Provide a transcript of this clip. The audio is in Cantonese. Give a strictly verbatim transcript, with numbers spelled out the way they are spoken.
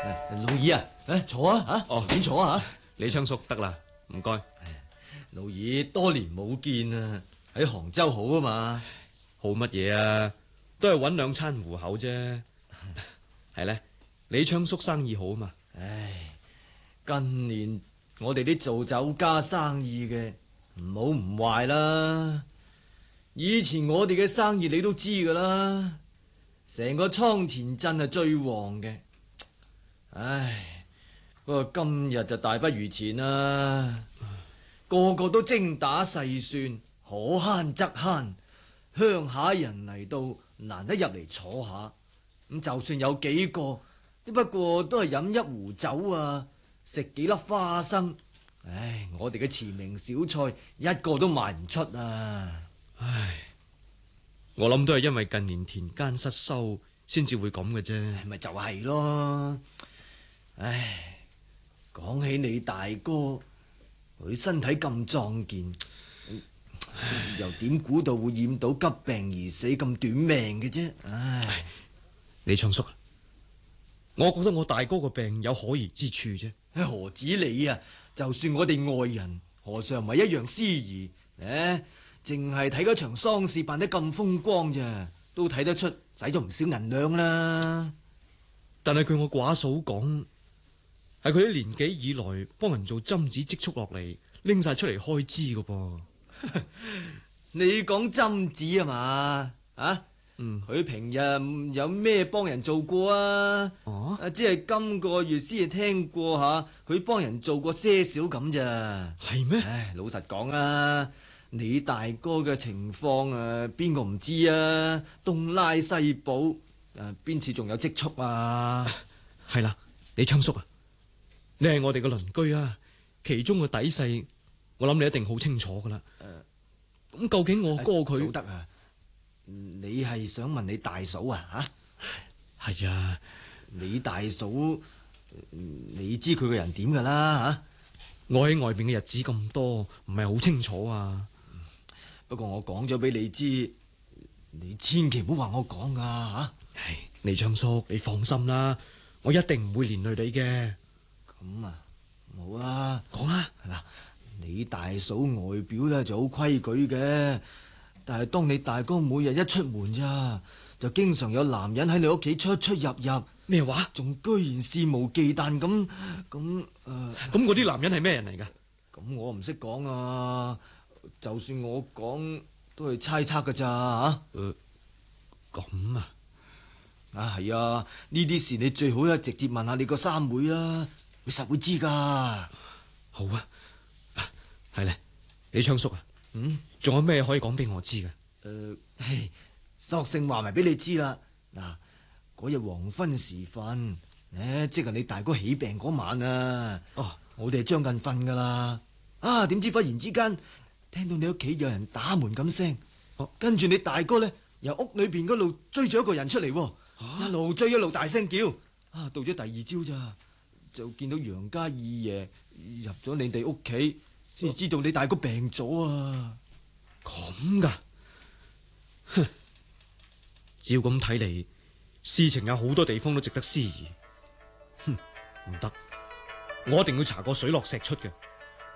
老二啊，誒坐啊吓， 哦， 點坐啊吓？ 李昌叔得啦，唔該。 老二多年冇見啊，喺杭州好啊嘛？ 好乜嘢啊？都係搵兩餐糊口啫。係咧，李昌叔生意好啊嘛？ 唉，近年我哋啲做酒家生意嘅唔好唔壞啦。以前我哋嘅生意你都知噶啦，成個倉前鎮係最旺嘅。唉，不過今日就大不如前啦，個個都精打細算，可慳則慳。鄉下人嚟到難得入嚟坐下，咁就算有幾個，只不過都係飲一壺酒啊，食幾粒花生。唉，我哋嘅馳名小菜一個都賣唔出啊！ 唉，我諗都係因為近年田間失收，先至會咁嘅啫。 咪就係咯。唉，講起你大哥，佢身體咁壯健，又點估到會染到急病而死咁短命嘅啫？唉， 李昌叔，我覺得我大哥個病有可疑之處啫。 何止你啊？就算我哋外人，何嘗唔係一樣司儀？誒，淨係睇嗰場喪事辦得咁風光咋，都睇得出使咗唔少銀兩啦。 但係據我寡嫂講，係佢啲年紀以來幫人做針子積蓄落嚟，拎晒出嚟開支噶噃。 你講針子啊嘛？啊， 嗯， 佢平日有咩幫人做過啊？ 哦， 啊，只係今個月先係聽過下，佢幫人做過些少咁咋？ 係咩？ 唉，老實講啊，你大哥嘅情況啊，邊個唔知啊？東拉西補，誒，邊次仲有積蓄啊？ 係啦，李昌叔啊，你係我哋嘅鄰居啊，其中嘅底細，我諗你一定好清楚噶啦。誒，咁究竟我哥佢早得啊？你係想問你大嫂啊？吓， 係啊， 你大嫂，你知佢個人點噶啦？吓， 我喺外邊嘅日子咁多，唔係好清楚啊。 不過我講咗俾你知，你千祈唔好話我講噶吓。 係，李昌叔，你放心啦，我一定唔會連累你嘅。 咁啊，好啦， 講啦。 嗱，你大嫂外表咧就好規矩嘅，但係當你大哥每日一出門咋，就經常有男人喺你屋企出出入入。 咩話？ 仲居然肆無忌憚咁咁誒？ 咁嗰啲男人係咩人嚟噶？ 咁我唔識講啊，就算我講都係猜測噶咋吓。 誒，咁啊？ 啊係啊，呢啲事你最好啊直接問下你個三妹啦，佢實會知噶。 好啊，係咧，李昌叔啊， 嗯， 仲有咩可以講俾我知嘅？ 誒、呃，嘿，索性話埋俾你知啦。嗱，嗰日黃昏時分，誒，即係你大哥起病嗰晚啊。 哦， 我哋係將近瞓噶啦。啊，點知忽然之間聽到你屋企有人打門咁聲， 哦， 跟住你大哥呢，由屋裏邊嗰度追咗一個人出嚟，啊、一路追一路大聲叫。啊，到咗第二朝咋，就見到楊家二爺入咗你哋屋企，先知道你大哥病咗啊！ 咁噶？哼，照咁睇嚟，事情有好多地方都值得思疑。哼，唔得，我一定要查個水落石出嘅。